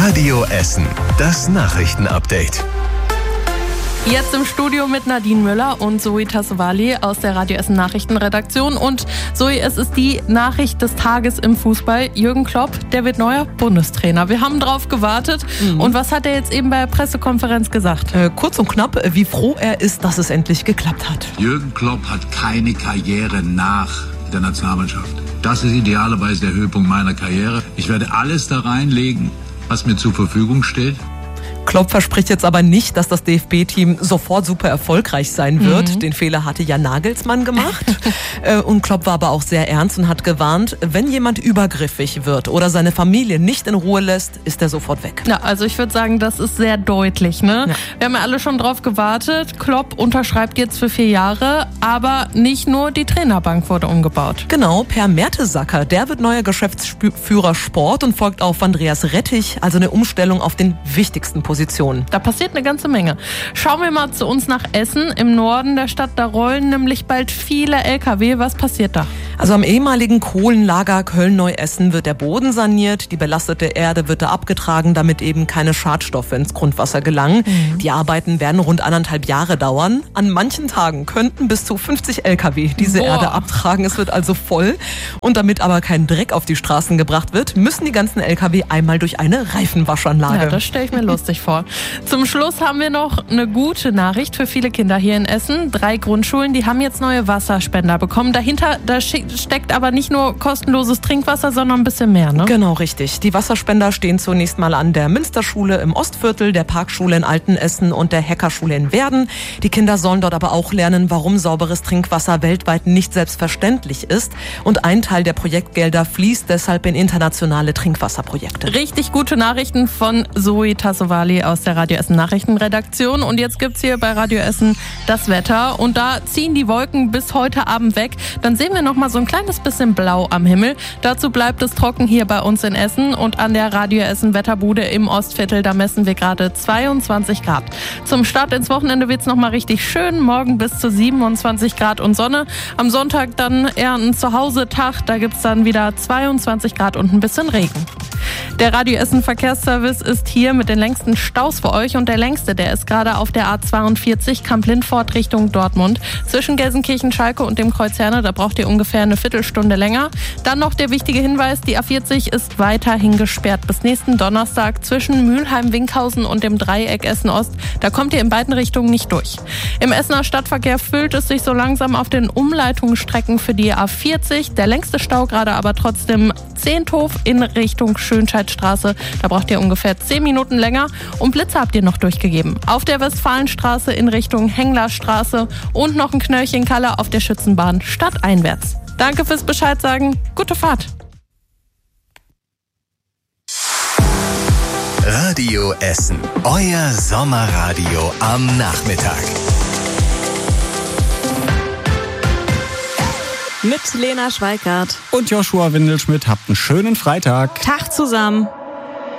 Radio Essen, das Nachrichtenupdate. Jetzt im Studio mit Nadine Müller und Zoe Tassovali aus der Radio Essen Nachrichtenredaktion. Und Zoe, es ist die Nachricht des Tages im Fußball. Jürgen Klopp, der wird neuer Bundestrainer. Wir haben drauf gewartet. Und was hat er jetzt eben bei der Pressekonferenz gesagt? Kurz und knapp, wie froh er ist, dass es endlich geklappt hat. Jürgen Klopp hat keine Karriere nach der Nationalmannschaft. Das ist idealerweise der Höhepunkt meiner Karriere. Ich werde alles da reinlegen, was mir zur Verfügung steht. Klopp verspricht jetzt aber nicht, dass das DFB-Team sofort super erfolgreich sein wird. Den Fehler hatte ja Nagelsmann gemacht. Und Klopp war aber auch sehr ernst und hat gewarnt, wenn jemand übergriffig wird oder seine Familie nicht in Ruhe lässt, ist er sofort weg. Ja, also ich würde sagen, das ist sehr deutlich, ne? Ja. Wir haben ja alle schon drauf gewartet. Klopp unterschreibt jetzt für 4 Jahre, aber nicht nur die Trainerbank wurde umgebaut. Genau, Per Mertesacker, der wird neuer Geschäftsführer Sport und folgt auf Andreas Rettich, also eine Umstellung auf den wichtigsten Positionen. Da passiert eine ganze Menge. Schauen wir mal zu uns nach Essen. Im Norden der Stadt, da rollen nämlich bald viele LKW. Was passiert da? Also am ehemaligen Kohlenlager Köln-Neuessen wird der Boden saniert, die belastete Erde wird da abgetragen, damit eben keine Schadstoffe ins Grundwasser gelangen. Die Arbeiten werden rund 1,5 Jahre dauern. An manchen Tagen könnten bis zu 50 LKW diese Erde abtragen. Es wird also voll. Und damit aber kein Dreck auf die Straßen gebracht wird, müssen die ganzen LKW einmal durch eine Reifenwaschanlage. Ja, das stelle ich mir lustig vor. Zum Schluss haben wir noch eine gute Nachricht für viele Kinder hier in Essen. 3 Grundschulen, die haben jetzt neue Wasserspender bekommen. Dahinter, da steckt aber nicht nur kostenloses Trinkwasser, sondern ein bisschen mehr, ne? Genau, richtig. Die Wasserspender stehen zunächst mal an der Münsterschule im Ostviertel, der Parkschule in Altenessen und der Heckerschule in Werden. Die Kinder sollen dort aber auch lernen, warum sauberes Trinkwasser weltweit nicht selbstverständlich ist. Und ein Teil der Projektgelder fließt deshalb in internationale Trinkwasserprojekte. Richtig gute Nachrichten von Zoe Tassovali aus der Radio Essen Nachrichtenredaktion. Und jetzt gibt's hier bei Radio Essen das Wetter. Und da ziehen die Wolken bis heute Abend weg. Dann sehen wir noch mal so ein kleines bisschen Blau am Himmel. Dazu bleibt es trocken hier bei uns in Essen. Und an der Radio Essen Wetterbude im Ostviertel, da messen wir gerade 22 Grad. Zum Start ins Wochenende wird's noch mal richtig schön. Morgen bis zu 27 Grad und Sonne. Am Sonntag dann eher ein Zuhause-Tag. Da gibt's dann wieder 22 Grad und ein bisschen Regen. Der Radio Essen Verkehrsservice ist hier mit den längsten Staus für euch und der längste, der ist gerade auf der A42 Kamp-Lindfort Richtung Dortmund. Zwischen Gelsenkirchen-Schalke und dem Kreuz Herne, da braucht ihr ungefähr eine Viertelstunde länger. Dann noch der wichtige Hinweis, die A40 ist weiterhin gesperrt bis nächsten Donnerstag zwischen Mülheim-Winkhausen und dem Dreieck Essen-Ost. Da kommt ihr in beiden Richtungen nicht durch. Im Essener Stadtverkehr füllt es sich so langsam auf den Umleitungsstrecken für die A40. Der längste Stau gerade aber trotzdem Zehnthof in Richtung Schönscheidstraße. Da braucht ihr ungefähr 10 Minuten länger. Und Blitze habt ihr noch durchgegeben. Auf der Westfalenstraße in Richtung Henglerstraße und noch ein Knöllchen Kalle auf der Schützenbahn stadteinwärts. Danke fürs Bescheid sagen. Gute Fahrt. Radio Essen, euer Sommerradio am Nachmittag. Mit Lena Schweikart und Joshua Windelschmidt. Habt einen schönen Freitag. Tag zusammen.